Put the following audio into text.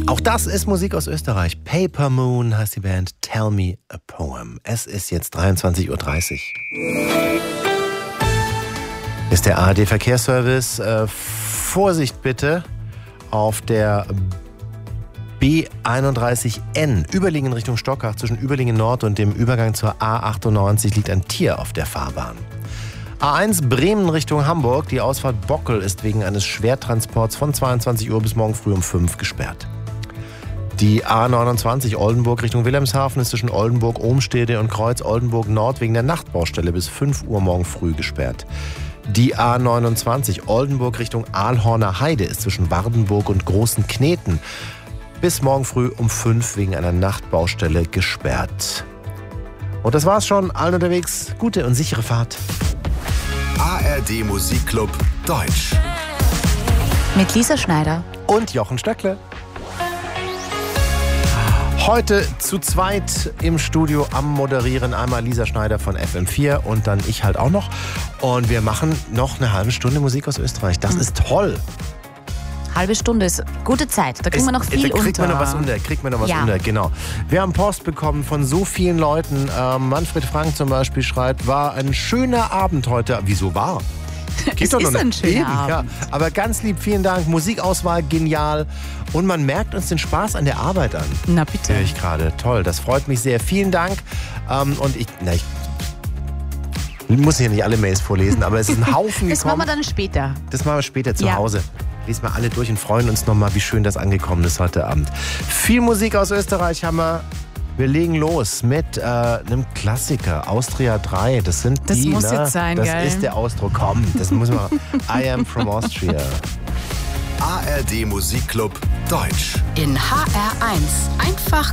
Auch das ist Musik aus Österreich. Paper Moon heißt die Band. Tell Me a Poem. Es ist jetzt 23:30 Uhr. Ist der ARD-Verkehrsservice. Vorsicht bitte auf der B31N, Überlingen Richtung Stockach, zwischen Überlingen Nord und dem Übergang zur A98 liegt ein Tier auf der Fahrbahn. A1 Bremen Richtung Hamburg, die Ausfahrt Bockel ist wegen eines Schwertransports von 22 Uhr bis morgen früh um 5 gesperrt. Die A29 Oldenburg Richtung Wilhelmshaven ist zwischen Oldenburg, Ohmstede und Kreuz Oldenburg Nord wegen der Nachtbaustelle bis 5 Uhr morgen früh gesperrt. Die A29 Oldenburg Richtung Aalhorner Heide ist zwischen Wardenburg und Großen Kneten bis morgen früh um 5 wegen einer Nachtbaustelle gesperrt. Und das war's schon. Allen unterwegs gute und sichere Fahrt. ARD Musikclub Deutsch. Mit Lisa Schneider. Und Jochen Stöckle. Heute zu zweit im Studio am Moderieren. Einmal Lisa Schneider von FM4 und dann ich halt auch noch. Und wir machen noch eine halbe Stunde Musik aus Österreich. Das ist toll. Halbe Stunde ist gute Zeit. Da kriegen wir noch viel unter. Kriegt man noch was unter, genau. Wir haben Post bekommen von so vielen Leuten. Manfred Frank zum Beispiel schreibt, war ein schöner Abend heute. Wieso war? Es ist ein schöner Abend. Ja. Aber ganz lieb, vielen Dank. Musikauswahl genial. Und man merkt uns den Spaß an der Arbeit an. Na bitte. Höre ich gerade. Toll, das freut mich sehr. Vielen Dank. Und ich muss hier nicht alle Mails vorlesen, aber es ist ein Haufen Das gekommen. machen wir dann später. Das machen wir später zu Hause. Lesen wir alle durch und freuen uns nochmal, wie schön das angekommen ist heute Abend. Viel Musik aus Österreich haben wir. Wir legen los mit einem Klassiker, Austria 3. Das sind das die, muss jetzt sein, das geil. ist der Ausdruck. Komm, das muss man. I am from Austria. ARD Musikclub Deutsch. In HR1 einfach